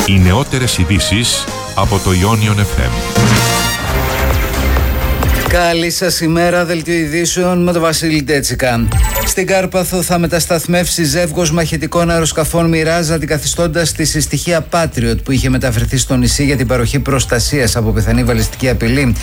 Οι νεότερες ειδήσεις από το Ionion FM. Καλή σας ημέρα, δελτίο ειδήσεων με τον Βασίλη Ντέτσικα. Στην Κάρπαθο θα μετασταθμεύσει ζεύγος μαχητικών αεροσκαφών Mirage, αντικαθιστώντας τη συστοιχεία Patriot που είχε μεταφερθεί στο νησί για την παροχή προστασίας από πιθανή βαλιστική απειλή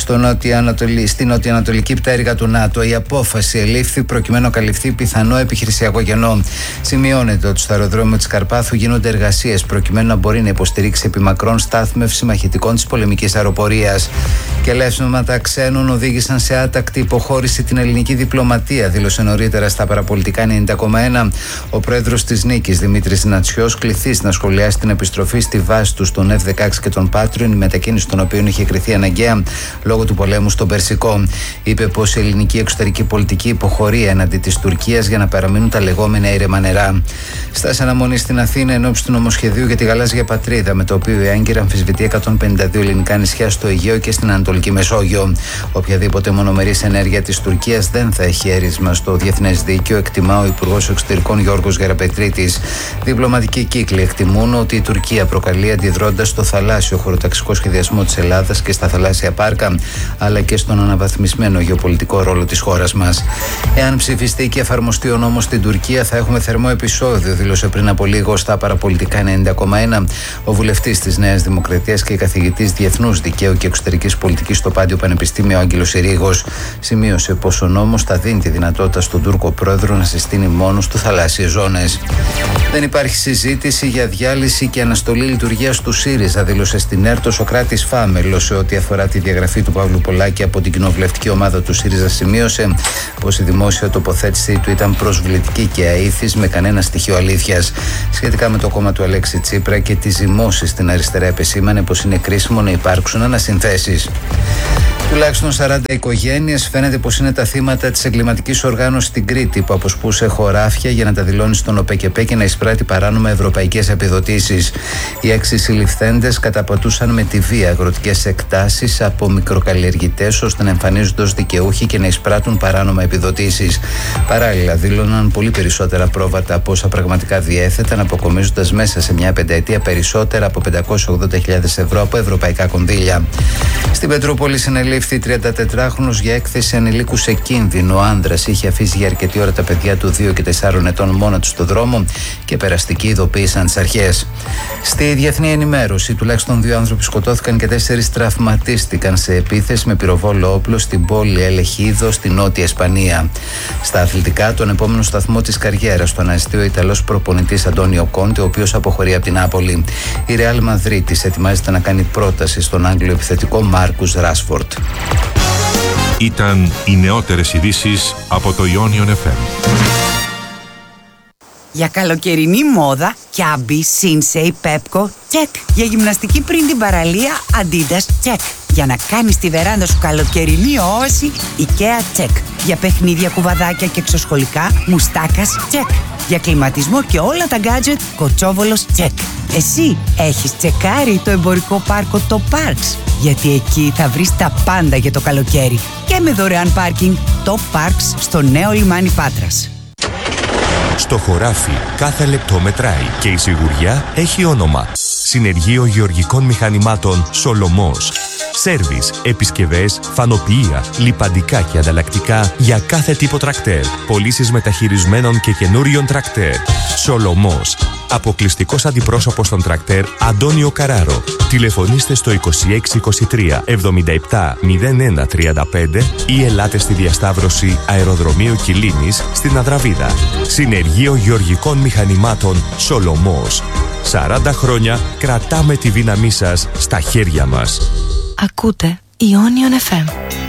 στην νοτιοανατολική πτέρυγα του ΝΑΤΟ. Η απόφαση ελήφθη προκειμένου να καλυφθεί πιθανό επιχειρησιακό κενό. Σημειώνεται ότι στο αεροδρόμιο της Καρπάθου γίνονται εργασίες προκειμένου να μπορεί να υποστηρίξει επιμακρών στάθμευση μαχητικών της πολεμικής αεροπορίας. Και λεύσματα ξένων οδήγησαν σε άτακτη υποχώρηση την ελληνική διπλωματία, δήλωσε νωρίτερα στα παραπολιτικά 90,1 ο πρόεδρος της Νίκης, Δημήτρης Νατσιός, κληθείς να σχολιάσει την επιστροφή στη βάση του στον F-16 και τον Patriot, η μετακίνηση των οποίων είχε κριθεί αναγκαία λόγω του πολέμου στον Περσικό. Είπε πως η ελληνική εξωτερική πολιτική υποχωρεί έναντι της Τουρκίας για να παραμείνουν τα λεγόμενα ήρεμα νερά. Στάση αναμονή στην Αθήνα ενώπιση του νομοσχεδίου για τη γαλάζια πατρίδα, με το οποίο η Άγκυρα αμφισβητεί 152 ελληνικά νησιά στο Αιγαίο και στην Ανατολική Μεσόγειο. Οποιαδήποτε μονομερής ενέργεια της Τουρκίας δεν θα έχει έρισμα στο διεθνές δίκαιο, εκτιμά ο Υπουργός Εξωτερικών Γιώργος Γεραπετρίτης. Διπλωματικοί κύκλοι εκτιμούν ότι η Τουρκία προκαλεί αντιδρώντας στο θαλάσσιο χωροταξικό σχεδιασμό της Ελλάδας και στα θαλάσσια πάρκα, αλλά και στον αναβαθμισμένο γεωπολιτικό ρόλο της χώρας μας. Εάν ψηφιστεί και εφαρμοστεί ο νόμος στην Τουρκία, θα έχουμε θερμό επεισόδιο, δήλωσε πριν από λίγο στα παραπολιτικά 90,1 ο βουλευτής της Νέας Δημοκρατίας και καθηγητής Διεθνούς Δικαίου και Εξωτερικής Πολιτικής στο Πάντιο Πανεπιστήμιο Άγγελος Ιρήγος. Σημείωσε πως ο νόμος θα δίνει τη δυνατότητα στον Τούρκο πρόεδρο να συστήνει μόνος του θαλάσσιες ζώνες. Δεν υπάρχει συζήτηση για διάλυση και αναστολή λειτουργίας του ΣΥΡΙΖΑ, δήλωσε στην ΕΡΤ ο Σωκράτης Φάμελος. Σε ό,τι αφορά τη διαγραφή του Παύλου Πολάκη από την κοινοβουλευτική ομάδα του ΣΥΡΙΖΑ, σημείωσε πως η δημόσια τοποθέτησή του ήταν προσβλητική και αήθης, με κανένα στοιχείο αλήθειας. Σχετικά με το κόμμα του Αλέξη Τσίπρα και τις ζυμώσεις στην αριστερά, επεσήμανε πως είναι κρίσιμο να υπάρξουν ανασυνθέσεις. Τουλάχιστον 40 οικογένειες φαίνεται πως είναι τα θύματα της εγκληματικής οργάνωσης στην Κρήτη, που αποσπούσε χωράφια για να τα δηλώνει στον ΟΠΕΚΕΠΕ και να εισπράττει παράνομα ευρωπαϊκές επιδοτήσεις. Οι 6 συλληφθέντες καταπατούσαν με τη βία αγροτικές εκτάσεις από μικροκαλλιεργητές ώστε να εμφανίζονται ως δικαιούχοι και να εισπράττουν παράνομα επιδοτήσεις. Παράλληλα, δήλωναν πολύ περισσότερα πρόβατα από όσα πραγματικά διέθεταν, αποκομίζοντας μέσα σε μια πενταετία περισσότερα από 580.000 ευρώ από ευρωπαϊκά κονδύλια. Στην Πετρούπολη συνελήφθη 34χρονος για έκθεση ανηλίκου σε κίνδυνο. Ο άνδρας είχε αφήσει για αρκετή ώρα τα παιδιά του 2 και 4 ετών μόνα του στο δρόμο και περαστικοί ειδοποίησαν τις αρχές. Στη διεθνή ενημέρωση, τουλάχιστον 2 άνθρωποι σκοτώθηκαν και 4 τραυματίστηκαν σε επίθεση με πυροβόλο όπλο στην πόλη Ελεχίδο, στη Νότια Ισπανία. Στα αθλητικά, τον επόμενο σταθμό της καριέρας του αναζητεί ο Ιταλός προπονητής Αντώνιο Κόντε, ο οποίος αποχωρεί από την Νάπολη. Η Ρεάλ Μαδρίτης ετοιμάζεται να κάνει πρόταση στον Άγγλο επιθετικό Μάρκους Ράσφορντ. Ήταν οι νεότερες ειδήσεις από το Ionion FM. Για καλοκαιρινή μόδα, Κιάμπι, Σίνσεϊ, Πέπκο, τσεκ. Για γυμναστική πριν την παραλία, Αντίντας, τσεκ. Για να κάνεις τη βεράντα σου καλοκαιρινή όση, IKEA, τσεκ. Για παιχνίδια, κουβαδάκια και εξωσχολικά, Μουστάκας, τσεκ. Για κλιματισμό και όλα τα γκάτζετ, Κοτσόβολος, τσεκ. Εσύ έχεις τσεκάρει το εμπορικό πάρκο το Parks? Γιατί εκεί θα βρεις τα πάντα για το καλοκαίρι. Και με δωρεάν πάρκινγκ, το Parks στο νέο λιμάνι Πάτρας. Στο χωράφι κάθε λεπτό μετράει και η σιγουριά έχει όνομα. Συνεργείο Γεωργικών Μηχανημάτων Σολομός. Σέρβις, επισκευές, φανοποιεία, λιπαντικά και ανταλλακτικά για κάθε τύπο τρακτέρ. Πωλήσεις μεταχειρισμένων και καινούριων τρακτέρ. Σολομός. Αποκλειστικός αντιπρόσωπος των τρακτέρ Αντώνιο Καράρο. Τηλεφωνήστε στο 2623 77 01 35 ή ελάτε στη διασταύρωση Αεροδρομίου Κιλίνης στην Αδραβίδα. Συνεργείο Γεωργικών Μηχανημάτων Σολομός. 40 χρόνια κρατάμε τη δύναμή σας στα χέρια μας. Ακούτε Ionion FM.